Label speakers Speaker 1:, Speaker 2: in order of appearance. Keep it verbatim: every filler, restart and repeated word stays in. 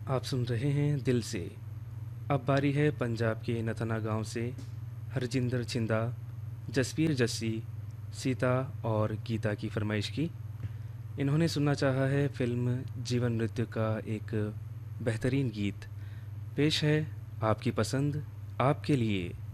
Speaker 1: आप सुन रहे हैं दिल से। अब बारी है पंजाब के नथना गांव से हरजिंदर छिंदा, जसवीर जस्सी, सीता और गीता की फरमाइश की। इन्होंने सुनना चाहा है फिल्म जीवन मृत्यु का एक बेहतरीन गीत। पेश है आपकी पसंद, आपके लिए।